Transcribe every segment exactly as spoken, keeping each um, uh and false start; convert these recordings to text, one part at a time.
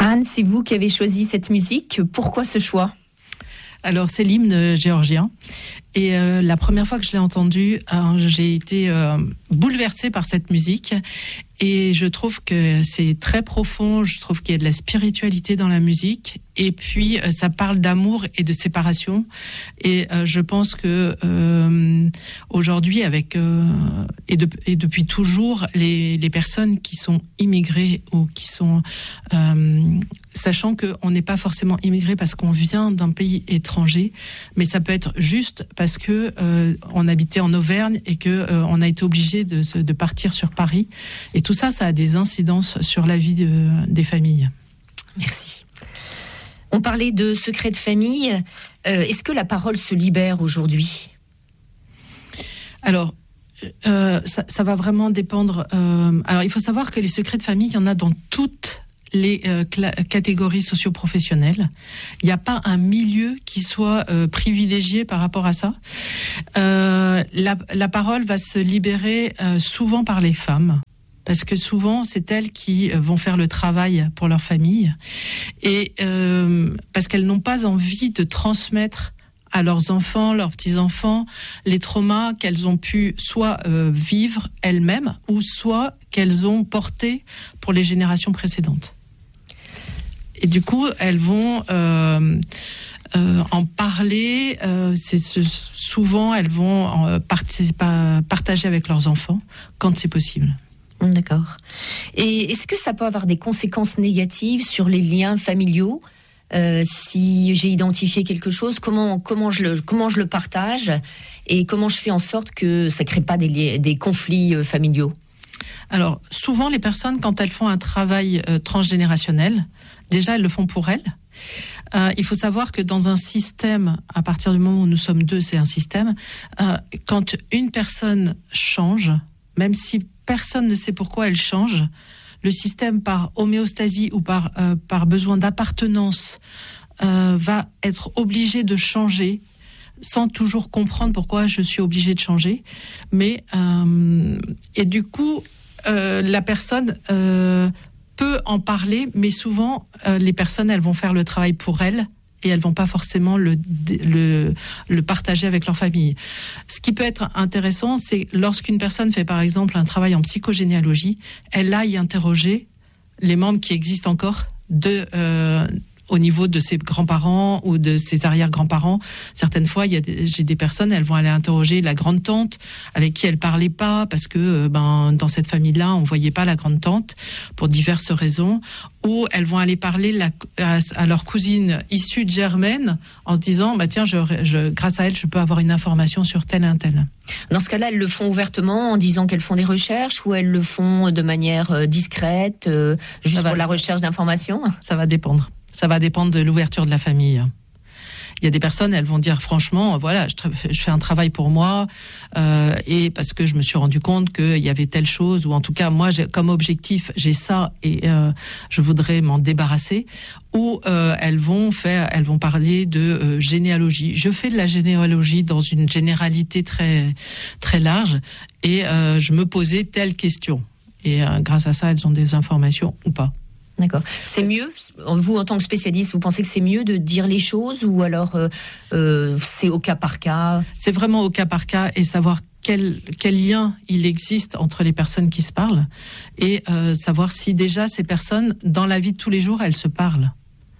Anne, c'est vous qui avez choisi cette musique. Pourquoi ce choix ? Alors, c'est l'hymne géorgien. Et euh, la première fois que je l'ai entendu, euh, j'ai été euh, bouleversée par cette musique. Et je trouve que c'est très profond. Je trouve qu'il y a de la spiritualité dans la musique. Et puis, euh, ça parle d'amour et de séparation. Et euh, je pense que euh, aujourd'hui, avec euh, et, de, et depuis toujours, les, les personnes qui sont immigrées ou qui sont euh, sachant qu'on n'est pas forcément immigré parce qu'on vient d'un pays étranger, mais ça peut être juste parce que euh, on habitait en Auvergne et que euh, on a été obligé de, de partir sur Paris. Et tout ça, ça a des incidences sur la vie de, des familles. Merci. On parlait de secrets de famille. Euh, est-ce que la parole se libère aujourd'hui ? Alors, euh, ça, ça va vraiment dépendre. Euh, alors, il faut savoir que les secrets de famille, il y en a dans toutes les euh, cla- catégories socio-professionnelles. Il n'y a pas un milieu qui soit euh, privilégié par rapport à ça. Euh, la, la parole va se libérer euh, souvent par les femmes. Parce que souvent, c'est elles qui vont faire le travail pour leur famille. Et euh, parce qu'elles n'ont pas envie de transmettre à leurs enfants, leurs petits-enfants, les traumas qu'elles ont pu soit euh, vivre elles-mêmes ou soit qu'elles ont portés pour les générations précédentes. Et du coup, elles vont euh, euh, en parler. Euh, c'est, c'est, souvent, elles vont euh, participer, partager avec leurs enfants quand c'est possible. D'accord. Et est-ce que ça peut avoir des conséquences négatives sur les liens familiaux ? Euh, si j'ai identifié quelque chose, comment comment je le comment je le partage et comment je fais en sorte que ça crée pas des des conflits euh, familiaux ? Alors souvent les personnes, quand elles font un travail euh, transgénérationnel, déjà elles le font pour elles. Euh, il faut savoir que dans un système, à partir du moment où nous sommes deux, c'est un système. Euh, quand une personne change, même si personne ne sait pourquoi elle change, le système par homéostasie ou par, euh, par besoin d'appartenance euh, va être obligé de changer sans toujours comprendre pourquoi je suis obligé de changer. Mais, euh, et du coup, euh, la personne euh, peut en parler, mais souvent, euh, les personnes, elles vont faire le travail pour elles et elles vont pas forcément le, le, le partager avec leur famille. Ce qui peut être intéressant, c'est lorsqu'une personne fait par exemple un travail en psychogénéalogie, elle aille interroger les membres qui existent encore de... Euh, au niveau de ses grands-parents ou de ses arrière-grands-parents. Certaines fois, il y a des, j'ai des personnes, elles vont aller interroger la grande-tante avec qui elles parlaient pas parce que ben dans cette famille-là, on voyait pas la grande-tante pour diverses raisons. Ou elles vont aller parler la, à, à leur cousine issue de germaine en se disant bah tiens, je, je, grâce à elle, je peux avoir une information sur tel et un tel. Dans ce cas-là, elles le font ouvertement en disant qu'elles font des recherches ou elles le font de manière discrète, euh, juste va, pour la ça, recherche d'informations ? Ça va dépendre. Ça va dépendre de l'ouverture de la famille. Il y a des personnes, elles vont dire franchement, voilà, je, tra- je fais un travail pour moi euh, et parce que je me suis rendu compte qu'il y avait telle chose ou en tout cas moi, j'ai, comme objectif, j'ai ça et euh, je voudrais m'en débarrasser. Ou euh, elles vont faire, elles vont parler de euh, généalogie. Je fais de la généalogie dans une généralité très très large et euh, je me posais telle question et euh, grâce à ça, elles ont des informations ou pas. D'accord. C'est mieux, vous en tant que spécialiste, vous pensez que c'est mieux de dire les choses ou alors euh, euh, c'est au cas par cas ? C'est vraiment au cas par cas et savoir quel, quel lien il existe entre les personnes qui se parlent et euh, savoir si déjà ces personnes, dans la vie de tous les jours, elles se parlent.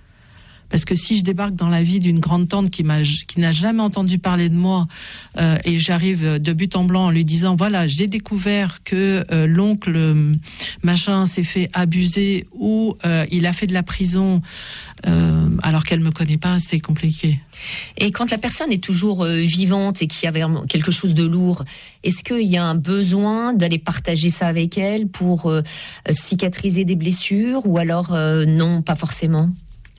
Parce que si je débarque dans la vie d'une grande tante qui m'a qui n'a jamais entendu parler de moi euh, et j'arrive de but en blanc en lui disant voilà, j'ai découvert que euh, l'oncle euh, machin s'est fait abuser ou euh, il a fait de la prison euh, alors qu'elle me connaît pas, c'est compliqué. Et quand la personne est toujours euh, vivante et qu'il y avait quelque chose de lourd, est-ce qu'il y a un besoin d'aller partager ça avec elle pour euh, cicatriser des blessures ou alors euh, non, pas forcément ?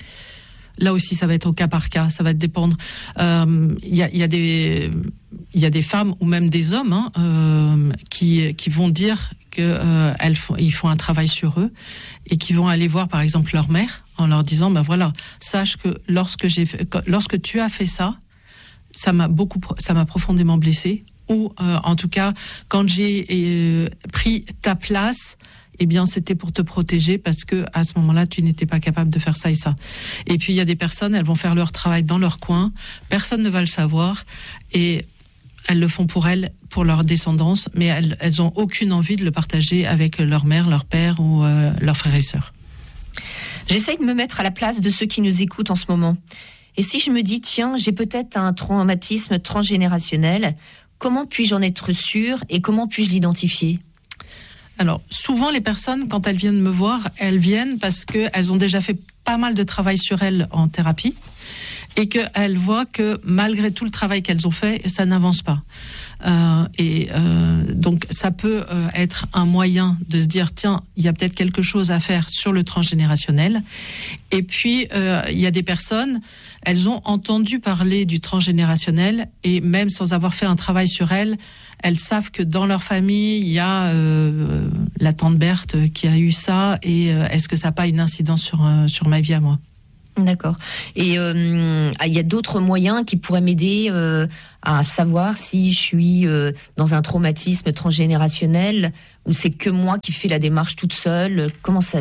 Là aussi, ça va être au cas par cas, ça va dépendre. Il euh, y, a, y, a des, y a des femmes ou même des hommes hein, euh, qui, qui vont dire qu'ils euh, font, ils font un travail sur eux et qui vont aller voir par exemple leur mère en leur disant ben voilà, sache que lorsque, j'ai fait, lorsque tu as fait ça, ça m'a, beaucoup, ça m'a profondément blessée. Ou euh, en tout cas, quand j'ai euh, pris ta place, eh bien, c'était pour te protéger parce que à ce moment-là, tu n'étais pas capable de faire ça et ça. Et puis, il y a des personnes, elles vont faire leur travail dans leur coin, personne ne va le savoir, et elles le font pour elles, pour leur descendance, mais elles, elles ont aucune envie de le partager avec leur mère, leur père ou euh, leurs frères et sœurs. J'essaye de me mettre à la place de ceux qui nous écoutent en ce moment. Et si je me dis, tiens, j'ai peut-être un traumatisme transgénérationnel, comment puis-je en être sûre et comment puis-je l'identifier ? Alors, souvent, les personnes, quand elles viennent me voir, elles viennent parce qu'elles ont déjà fait pas mal de travail sur elles en thérapie et qu'elles voient que malgré tout le travail qu'elles ont fait, ça n'avance pas. Euh, et euh, donc, ça peut euh, être un moyen de se dire, tiens, il y a peut-être quelque chose à faire sur le transgénérationnel. Et puis, euh, il y a des personnes, elles ont entendu parler du transgénérationnel et même sans avoir fait un travail sur elles, elles savent que dans leur famille, il y a euh, la tante Berthe qui a eu ça et euh, est-ce que ça n'a pas une incidence sur, euh, sur ma vie à moi ? D'accord. Et euh, il y a d'autres moyens qui pourraient m'aider euh, à savoir si je suis euh, dans un traumatisme transgénérationnel ou c'est que moi qui fais la démarche toute seule ? Comment ça...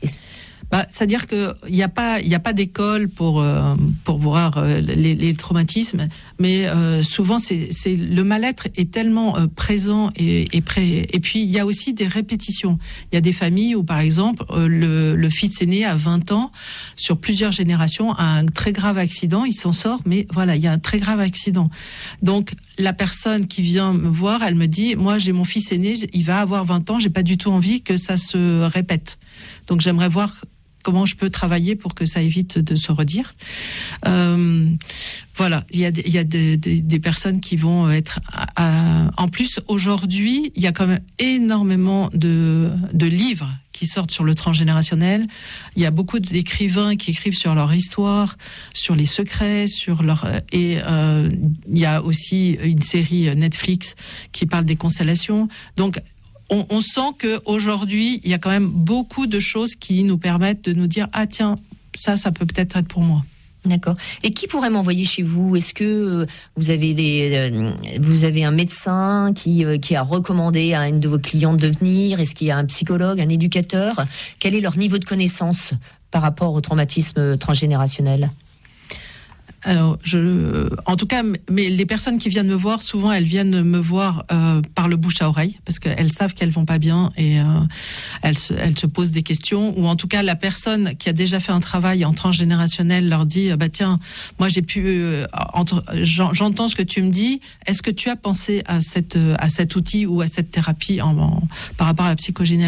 Bah, c'est-à-dire qu'il n'y a pas, il n'y a pas d'école pour, euh, pour voir euh, les, les traumatismes, mais euh, souvent, c'est, c'est, le mal-être est tellement euh, présent et, et, pré... et puis il y a aussi des répétitions. Il y a des familles où, par exemple, euh, le, le fils aîné à vingt ans, sur plusieurs générations, a un très grave accident, il s'en sort, mais voilà, il y a un très grave accident. Donc, la personne qui vient me voir, elle me dit, moi, j'ai mon fils aîné, il va avoir vingt ans, j'ai pas du tout envie que ça se répète. Donc, j'aimerais voir comment je peux travailler pour que ça évite de se redire. Euh, voilà, il y a, il y a des, des, des personnes qui vont être... À, à, en plus, aujourd'hui, il y a quand même énormément de, de livres qui sortent sur le transgénérationnel. Il y a beaucoup d'écrivains qui écrivent sur leur histoire, sur les secrets, sur leur... Et euh, il y a aussi une série Netflix qui parle des constellations. Donc, On, on sent qu'aujourd'hui, il y a quand même beaucoup de choses qui nous permettent de nous dire « Ah tiens, ça, ça peut peut-être être pour moi ». D'accord. Et qui pourrait m'envoyer chez vous ? Est-ce que vous avez des, euh, vous avez un médecin qui, euh, qui a recommandé à une de vos clientes de venir ? Est-ce qu'il y a un psychologue, un éducateur ? Quel est leur niveau de connaissance par rapport au traumatisme transgénérationnel ? Alors, je, en tout cas, mais les personnes qui viennent me voir, souvent, elles viennent me voir euh, par le bouche à oreille, parce qu'elles savent qu'elles vont pas bien et euh, elles, se, elles se posent des questions. Ou en tout cas, la personne qui a déjà fait un travail en transgénérationnel leur dit bah tiens, moi j'ai pu, euh, entre, j'entends ce que tu me dis. Est-ce que tu as pensé à cette à cet outil ou à cette thérapie en, en, par rapport à la psychogénéalogie ?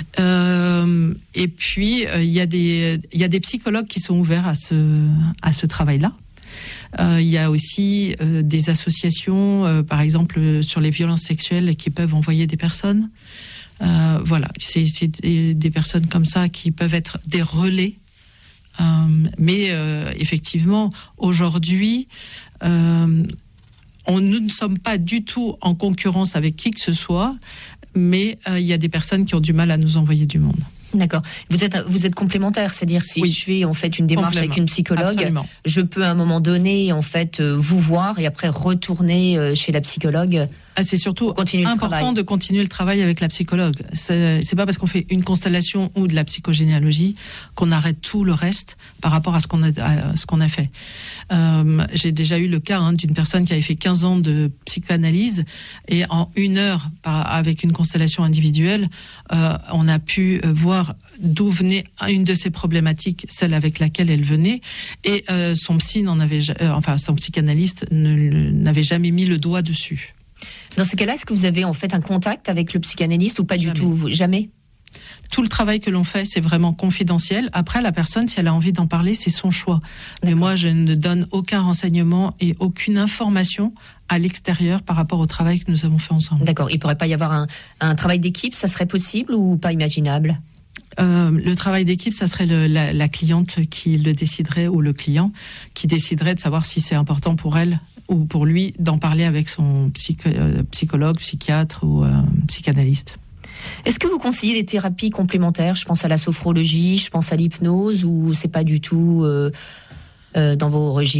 euh, Et puis il euh, y a des il y a des psychologues qui sont ouverts à ce à ce travail. Là. Euh, il y a aussi euh, des associations, euh, par exemple euh, sur les violences sexuelles, qui peuvent envoyer des personnes. Euh, voilà, c'est, c'est des, des personnes comme ça qui peuvent être des relais. Euh, mais euh, effectivement, aujourd'hui, euh, on, nous ne sommes pas du tout en concurrence avec qui que ce soit, mais euh, il y a des personnes qui ont du mal à nous envoyer du monde. D'accord. Vous êtes vous êtes complémentaire, c'est-à-dire si oui. je fais en fait une démarche avec une psychologue, absolument. Je peux à un moment donné en fait vous voir et après retourner chez la psychologue. Ah, c'est surtout important de continuer le travail avec la psychologue. C'est, c'est pas parce qu'on fait une constellation ou de la psychogénéalogie qu'on arrête tout le reste par rapport à ce qu'on a, à ce qu'on a fait. Euh, j'ai déjà eu le cas hein, d'une personne qui avait fait quinze ans de psychanalyse et en une heure, par, avec une constellation individuelle, euh, on a pu voir d'où venait une de ces problématiques, celle avec laquelle elle venait, et euh, son psy n'en avait, euh, enfin son psychanalyste ne, n'avait jamais mis le doigt dessus. Dans ce cas-là, est-ce que vous avez en fait un contact avec le psychanalyste ou pas Jamais. du tout ? Jamais ? Tout le travail que l'on fait, c'est vraiment confidentiel. Après, la personne, si elle a envie d'en parler, c'est son choix. Mais moi, je ne donne aucun renseignement et aucune information à l'extérieur par rapport au travail que nous avons fait ensemble. D'accord. Il ne pourrait pas y avoir un, un travail d'équipe, ça serait possible ou pas imaginable ? Euh, le travail d'équipe, ça serait le, la, la cliente qui le déciderait ou le client qui déciderait de savoir si c'est important pour elle ou pour lui d'en parler avec son psycho, euh, psychologue, psychiatre ou euh, psychanalyste. Est-ce que vous conseillez des thérapies complémentaires ? Je pense à la sophrologie, je pense à l'hypnose, ou c'est pas du tout euh, euh, dans vos registres ?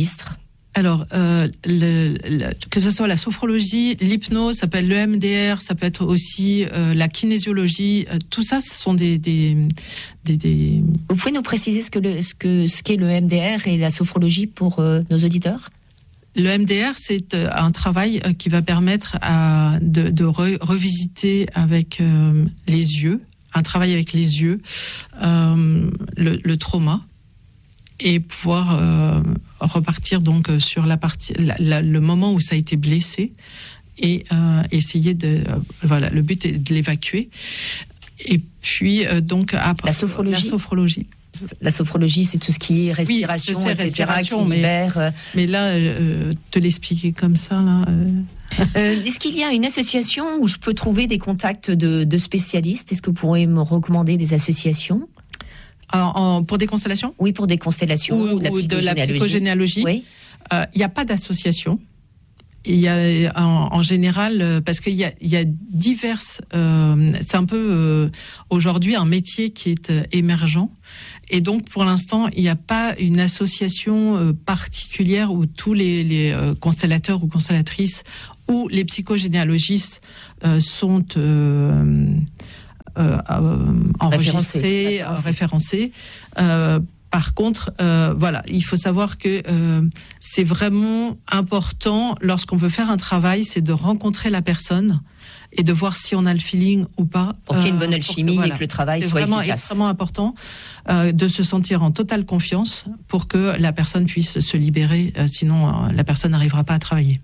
Alors, euh, le, le, que ce soit la sophrologie, l'hypnose, ça peut être le M D R, ça peut être aussi euh, la kinésiologie. Euh, tout ça, ce sont des, des, des, des... Vous pouvez nous préciser ce que le, ce que ce qu'est le M D R et la sophrologie pour euh, nos auditeurs? Le M D R, c'est un travail qui va permettre à, de, de re, revisiter avec euh, les yeux, un travail avec les yeux, euh, le, le trauma, et pouvoir euh, repartir donc sur la partie, la, la, le moment où ça a été blessé, et euh, essayer de, euh, voilà, le but est de l'évacuer. Et puis euh, donc après, la sophrologie. La sophrologie. La sophrologie, c'est tout ce qui est respiration, oui, et cetera, respiration, qui mais, libère. Mais là, euh, te l'expliquer comme ça, là. Euh... euh, est-ce qu'il y a une association où je peux trouver des contacts de, de spécialistes? Est-ce que vous pourriez me recommander des associations? en, en, Pour des constellations? Oui, pour des constellations ou, ou de la ou de la psychogénéalogie. Oui. Euh, il n'y a pas d'association. Il y a en, en général, parce qu'il y a, il y a diverses. Euh, c'est un peu euh, aujourd'hui un métier qui est euh, émergent, et donc pour l'instant il n'y a pas une association euh, particulière où tous les, les euh, constellateurs ou constellatrices ou les psychogénéalogistes euh, sont euh, euh, euh, enregistrés, référencés. référencés. Euh, Par contre, euh, voilà, il faut savoir que euh, c'est vraiment important lorsqu'on veut faire un travail, c'est de rencontrer la personne et de voir si on a le feeling ou pas. Pour qu'il y ait une bonne alchimie, que, voilà, et que le travail soit vraiment, efficace. C'est vraiment important euh, de se sentir en totale confiance pour que la personne puisse se libérer, euh, sinon euh, la personne n'arrivera pas à travailler.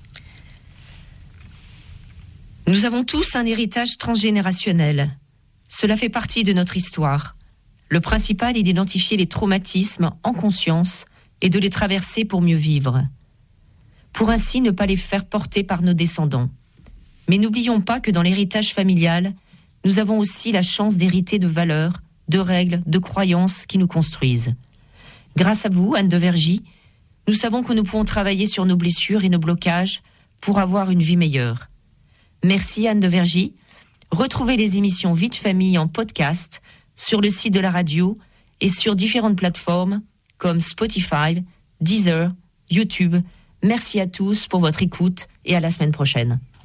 Nous avons tous un héritage transgénérationnel. Cela fait partie de notre histoire. Le principal est d'identifier les traumatismes en conscience et de les traverser pour mieux vivre. Pour ainsi ne pas les faire porter par nos descendants. Mais n'oublions pas que dans l'héritage familial, nous avons aussi la chance d'hériter de valeurs, de règles, de croyances qui nous construisent. Grâce à vous, Anne de Vergy, nous savons que nous pouvons travailler sur nos blessures et nos blocages pour avoir une vie meilleure. Merci Anne de Vergy. Retrouvez les émissions Vie de famille en podcast sur le site de la radio et sur différentes plateformes comme Spotify, Deezer, YouTube. Merci à tous pour votre écoute et à la semaine prochaine.